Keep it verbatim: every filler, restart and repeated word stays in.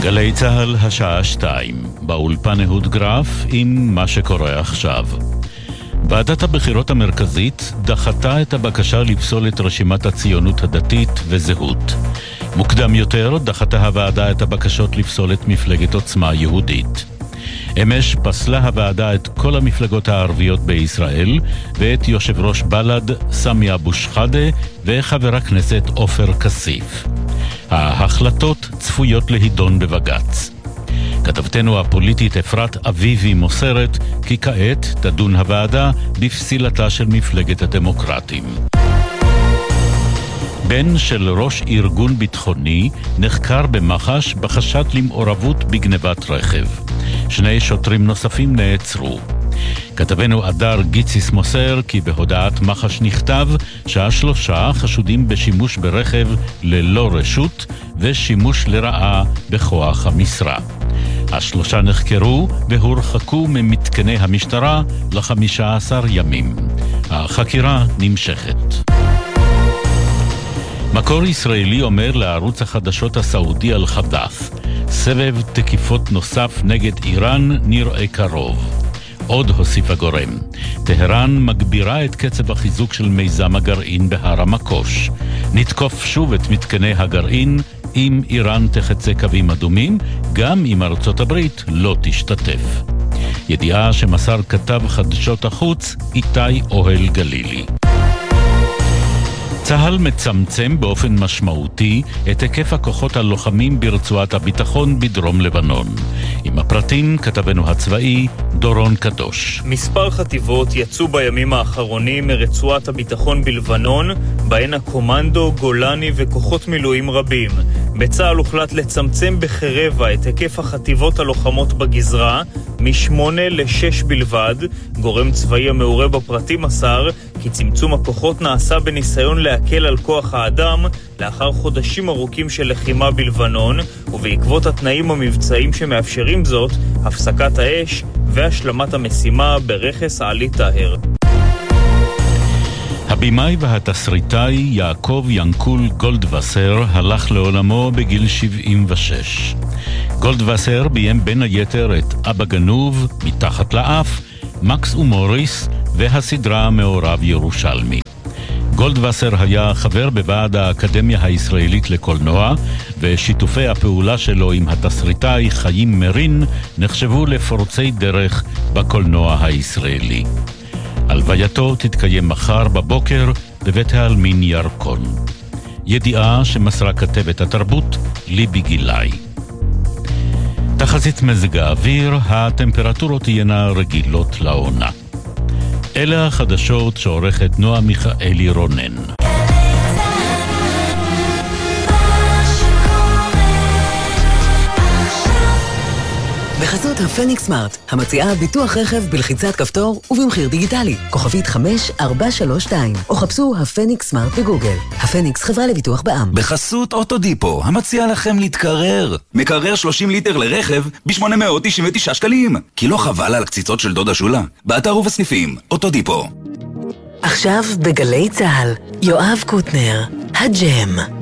גלי צהל השעה שתיים, באולפן אהוד גרף עם מה שקורה עכשיו. ועדת הבחירות המרכזית דחתה את הבקשה לפסול את רשימת הציונות הדתית וזהות. מוקדם יותר דחתה הוועדה את הבקשות לפסול את מפלגת עוצמה יהודית. אמש פסלה הוועדה את כל המפלגות הערביות בישראל ואת יושב ראש בל"ד סמי אבו שחאדה וחבר הכנסת עופר כסיף. ההחלטות צפויות להידון בבג"ץ. כתבתנו הפוליטית אפרת אביבי מוסרת כי כעת תדון הוועדה בפסילתה של מפלגת הדמוקרטים. בן של ראש ארגון ביטחוני נחקר במח"ש בחשד למעורבות בגנבת רכב. שני שוטרים נוספים נעצרו. כתבנו אדר גיציס מוסר כי בהודעת מח"ש נכתב שהשלושה חשודים בשימוש ברכב ללא רשות ושימוש לרעה בכוח המשרה. השלושה נחקרו והורחקו ממתקני המשטרה ל-חמישה עשר ימים. החקירה נמשכת. מקור ישראלי אומר לערוץ החדשות הסעודי אל-חדאף, סבב תקיפות נוסף נגד איראן נראה קרוב. עוד הוסיף הגורם, טהרן מגבירה את קצב החיזוק של מיזם הגרעין בהר המקוש. נתקוף שוב את מתקני הגרעין אם איראן תחצה קווים אדומים, גם אם ארצות הברית לא תשתתף. ידיעה שמסר כתב חדשות החוץ איתי אוהל גלילי. צהל מצמצם באופן משמעותי את היקף הכוחות הלוחמים ברצועת הביטחון בדרום לבנון. עם הפרטים כתבנו הצבאי דורון קדוש. מספר חטיבות יצאו בימים האחרונים מרצועת הביטחון בלבנון, בהן הקומנדו, גולני וכוחות מילואים רבים. בצהל הוחלט לצמצם בחרבע את היקף החטיבות הלוחמות בגזרה, משמונה לשש בלבד. גורם צבאי המעורה בפרטים מסר כי צמצום הכוחות נעשה בניסיון להקל על כוח האדם לאחר חודשים ארוכים של לחימה בלבנון, ובעקבות התנאים המבצעיים שמאפשרים זאת, הפסקת האש והשלמת המשימה ברכס עלי טהר. הבימאי והתסריטאי יעקב ינקול גולדווסר הלך לעולמו בגיל שבעים ושש. גולדווסר ביים בין היתר את אבא גנוב, מתחת לאף, מקס ומוריס והסדרה מעורב ירושלמי. גולדווסר היה חבר בוועד האקדמיה הישראלית לקולנוע, ושיתופי הפעולה שלו עם התסריטאי חיים מרין נחשבו לפורצי דרך בקולנוע הישראלי. הלווייתו תתקיים מחר בבוקר בבית העלמין ירקון. ידיעה שמסרה כתבת התרבות ליבי גילאי. תחזית מזג האוויר, הטמפרטורות תהיינה רגילות לעונה. אלה החדשות שעורכת נועה מיכאלי רונן. בחסות הפניקס סמארט, המציעה ביטוח רכב בלחיצת כפתור ובמחיר דיגיטלי. כוכבית חמש ארבע שלוש שתיים, או חפשו הפניקס סמארט בגוגל. הפניקס חברה לביטוח בע"מ. בחסות אוטודיפו, המציעה לכם להתקרר. מקרר שלושים ליטר לרכב ב-שמונה מאות תשעים ותשעה שקלים. כי לא חבל על הקציצות של דודה שולה? באתר ובסניפים, אוטודיפו. עכשיו בגלי צהל, יואב קוטנר, הג'ם.